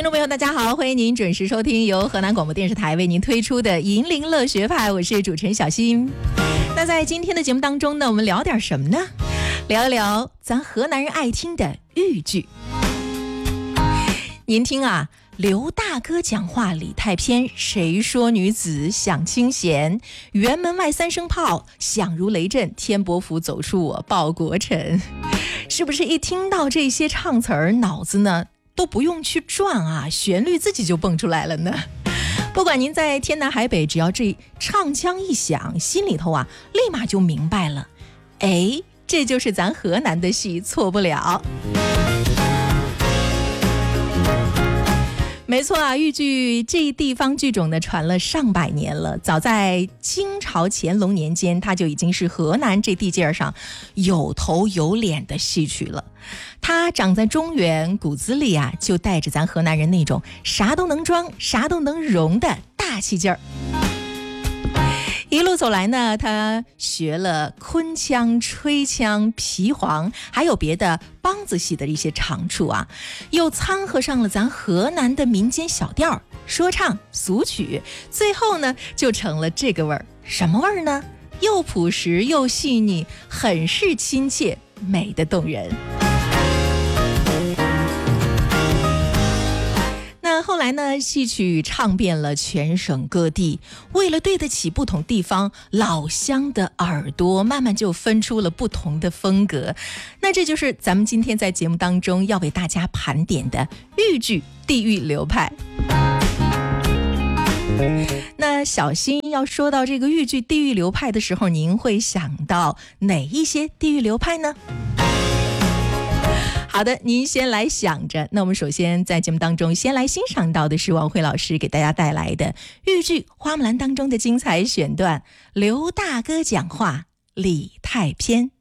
听众朋友大家好，欢迎您准时收听由河南广播电视台为您推出的银铃乐学派，我是主持人小新。那在今天的节目当中呢，我们聊点什么呢？聊一聊咱河南人爱听的豫剧。您听啊，刘大哥讲话李太偏，谁说女子享清闲？辕门外三声炮，响如雷震，天伯府走出我报国臣。是不是一听到这些唱词儿，脑子呢都不用去转啊，旋律自己就蹦出来了呢？不管您在天南海北，只要这唱腔一响，心里头啊立马就明白了，哎，这就是咱河南的戏，错不了。没错啊，豫剧这一地方剧种呢传了上百年了，早在清朝乾隆年间，它就已经是河南这地界上有头有脸的戏曲了。它长在中原，骨子里啊就带着咱河南人那种啥都能装啥都能容的大气劲儿。一路走来呢，他学了昆腔、吹腔、皮黄，还有别的梆子戏的一些长处啊，又掺和上了咱河南的民间小调、说唱、俗曲，最后呢就成了这个味儿。什么味儿呢？又朴实又细腻，很是亲切，美得动人。那后来呢，戏曲唱遍了全省各地，为了对得起不同地方老乡的耳朵，慢慢就分出了不同的风格。那这就是咱们今天在节目当中要为大家盘点的豫剧地域流派。那小新要说到这个豫剧地域流派的时候，您会想到哪一些地域流派呢？好的，您先来想着。那我们首先在节目当中先来欣赏到的是王慧老师给大家带来的豫剧《花木兰》当中的精彩选段，刘大哥讲话李太偏。